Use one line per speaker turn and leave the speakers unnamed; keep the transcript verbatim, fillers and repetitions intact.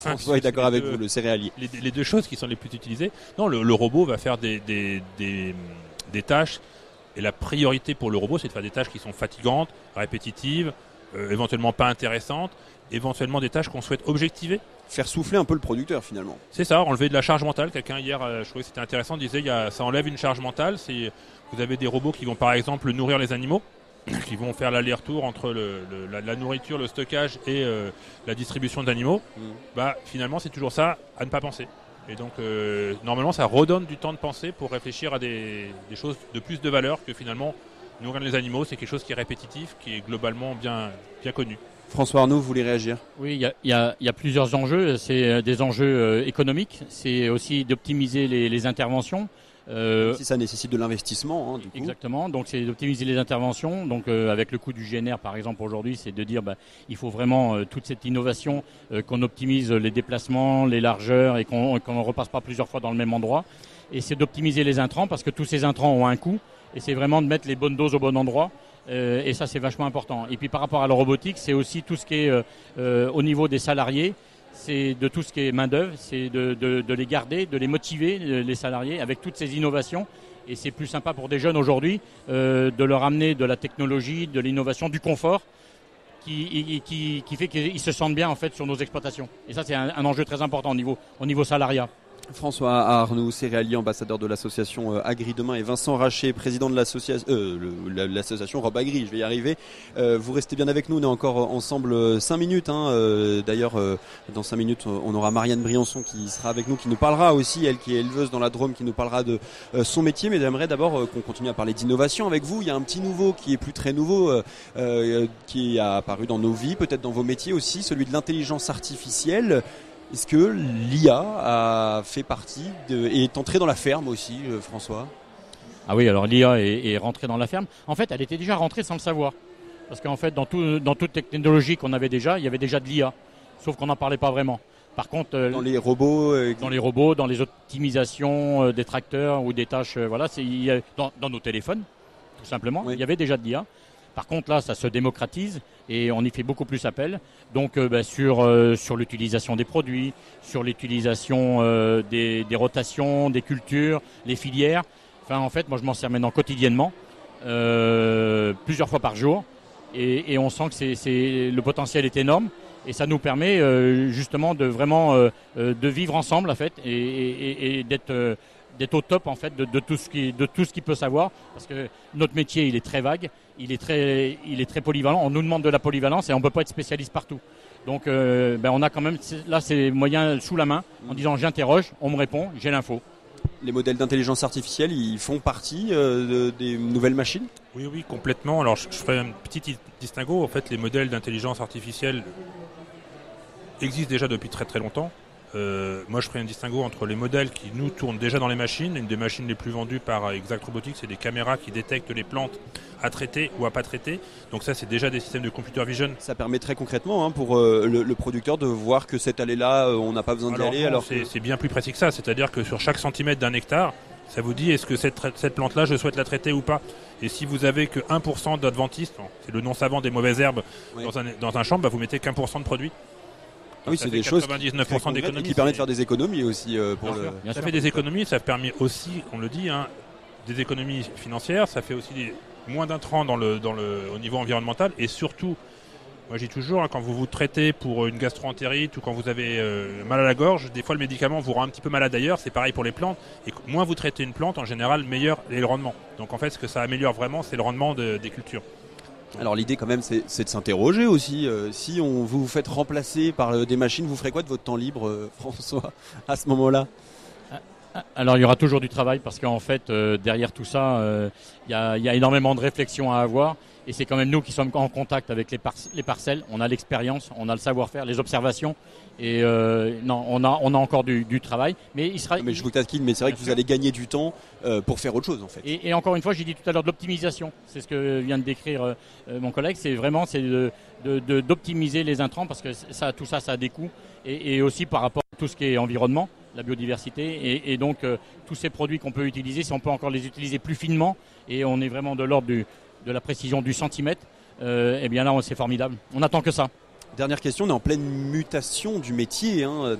François est d'accord avec vous, le céréalier.
Les, les deux choses qui sont les plus utilisées. Non, le, le robot va faire des, des, des, des tâches. Et la priorité pour le robot, c'est de faire des tâches qui sont fatigantes, répétitives, euh, éventuellement pas intéressantes, éventuellement des tâches qu'on souhaite objectiver.
Faire souffler un peu le producteur finalement.
C'est ça, enlever de la charge mentale. Quelqu'un hier, euh, je trouvais que c'était intéressant, disait il y a, ça enlève une charge mentale. C'est, vous avez des robots qui vont par exemple nourrir les animaux, qui vont faire l'aller-retour entre le, le, la, la nourriture, le stockage et euh, la distribution d'animaux. Mmh. Bah, finalement, c'est toujours ça à ne pas penser. Et donc, euh, normalement, ça redonne du temps de penser pour réfléchir à des, des choses de plus de valeur que finalement, nourrir les animaux, c'est quelque chose qui est répétitif, qui est globalement bien, bien connu.
François Arnaud, vous voulez réagir ?
Oui, il y a, y, a, y a plusieurs enjeux. C'est des enjeux euh, économiques, c'est aussi d'optimiser les, les interventions.
Euh, si ça nécessite de l'investissement, hein, du coup.
Exactement, donc c'est d'optimiser les interventions. Donc euh, avec le coût du G N R par exemple aujourd'hui, c'est de dire bah, il faut vraiment euh, toute cette innovation, euh, qu'on optimise les déplacements, les largeurs et qu'on qu'on ne repasse pas plusieurs fois dans le même endroit. Et c'est d'optimiser les intrants parce que tous ces intrants ont un coût et c'est vraiment de mettre les bonnes doses au bon endroit. Euh, et ça c'est vachement important. Et puis par rapport à la robotique, c'est aussi tout ce qui est euh, euh, au niveau des salariés. C'est de tout ce qui est main-d'œuvre, c'est de, de, de les garder, de les motiver, les salariés, avec toutes ces innovations. Et c'est plus sympa pour des jeunes aujourd'hui euh, de leur amener de la technologie, de l'innovation, du confort, qui, qui, qui fait qu'ils se sentent bien en fait sur nos exploitations. Et ça, c'est un, un enjeu très important au niveau, au niveau salariat.
François Arnoux, céréalier, ambassadeur de l'association euh, Agri Demain, et Vincent Racher, président de l'association, euh, le, l'association Rob Agri, je vais y arriver. Euh, vous restez bien avec nous, on est encore ensemble cinq minutes. Hein, euh, d'ailleurs, euh, dans cinq minutes, on aura Marianne Briançon qui sera avec nous, qui nous parlera aussi, elle qui est éleveuse dans la Drôme, qui nous parlera de euh, son métier. Mais j'aimerais d'abord euh, qu'on continue à parler d'innovation avec vous. Il y a un petit nouveau qui est plus très nouveau, euh, euh, qui a apparu dans nos vies, peut-être dans vos métiers aussi, celui de l'intelligence artificielle. Est-ce que l'I A a fait partie de, et est entrée dans la ferme aussi, euh, François ?
Ah oui, alors l'I A est, est rentrée dans la ferme. En fait, elle était déjà rentrée sans le savoir. Parce qu'en fait, dans, tout, dans toute technologie qu'on avait déjà, il y avait déjà de l'I A. Sauf qu'on n'en parlait pas vraiment. Par contre, euh,
dans les robots, euh,
dans les robots, dans les optimisations euh, des tracteurs ou des tâches, euh, voilà, c'est, il y a, dans, dans nos téléphones, tout simplement, oui. Il y avait déjà de l'I A. Par contre, là, ça se démocratise et on y fait beaucoup plus appel. Donc, euh, bah, sur euh, sur l'utilisation des produits, sur l'utilisation euh, des, des rotations, des cultures, les filières. Enfin, en fait, moi, je m'en sers maintenant quotidiennement, euh, plusieurs fois par jour, et, et on sent que c'est, c'est le potentiel est énorme et ça nous permet euh, justement de vraiment euh, de vivre ensemble, en fait, et, et, et d'être euh, d'être au top en fait de, de tout ce qui de tout ce qu'il peut savoir, parce que notre métier il est très vague, il est très il est très polyvalent, on nous demande de la polyvalence et on peut pas être spécialiste partout. Donc euh, ben on a quand même là ces moyens sous la main en disant j'interroge, on me répond, j'ai l'info.
Les modèles d'intelligence artificielle, ils font partie euh, de, des nouvelles machines ?
Oui oui, complètement. Alors je, je ferai un petit distinguo. En fait, les modèles d'intelligence artificielle existent déjà depuis très très longtemps. Euh, moi je ferai un distinguo entre les modèles qui nous tournent déjà dans les machines. Une des machines les plus vendues par Exact Robotics, c'est des caméras qui détectent les plantes à traiter ou à pas traiter. Donc ça c'est déjà des systèmes de computer vision.
Ça permet très concrètement hein, pour euh, le, le producteur de voir que cette allée-là, euh, on n'a pas besoin d'y aller.
Non,
alors
c'est,
que...
c'est bien plus précis que ça, c'est-à-dire que sur chaque centimètre d'un hectare, ça vous dit est-ce que cette, cette plante-là je souhaite la traiter ou pas. Et si vous avez que un pour cent d'adventices, c'est le nom savant des mauvaises herbes oui. dans, un, dans un champ, bah vous mettez qu'un pour cent de produit.
Ah oui, c'est des choses
d'économies
qui permettent de faire des économies aussi. Euh, pour
Bien
le...
Bien ça fait des économies, ça permet aussi, on le dit, hein, des économies financières, ça fait aussi des, moins d'intrants dans le, dans le, au niveau environnemental et surtout, moi je dis toujours, hein, quand vous vous traitez pour une gastro-entérite ou quand vous avez euh, mal à la gorge, des fois le médicament vous rend un petit peu malade d'ailleurs, c'est pareil pour les plantes, et moins vous traitez une plante, en général, meilleur est le rendement. Donc en fait, ce que ça améliore vraiment, c'est le rendement de, des cultures.
Alors l'idée quand même c'est, c'est de s'interroger aussi, euh, si on, vous vous faites remplacer par euh, des machines, vous ferez quoi de votre temps libre euh, François, à ce moment-là ?
Alors il y aura toujours du travail parce qu'en fait euh, derrière tout ça, euh, il y a, y a énormément de réflexions à avoir et c'est quand même nous qui sommes en contact avec les, par- les parcelles, on a l'expérience, on a le savoir-faire, les observations et euh, non, on a, on a encore du, du travail. Mais il sera.
Non, mais je vous taquine, mais c'est vrai que vous allez gagner du temps euh, pour faire autre chose en fait.
Et, et encore une fois, j'ai dit tout à l'heure de l'optimisation. C'est ce que vient de décrire euh, mon collègue. C'est vraiment c'est de, de, de, d'optimiser les intrants parce que ça, tout ça, ça a des coûts et, et aussi par rapport à tout ce qui est environnement, la biodiversité et, et donc euh, tous ces produits qu'on peut utiliser, si on peut encore les utiliser plus finement et on est vraiment de l'ordre du, de la précision du centimètre, euh, et bien là, c'est formidable. On n'attend que ça.
Dernière question, on est en pleine mutation du métier, hein,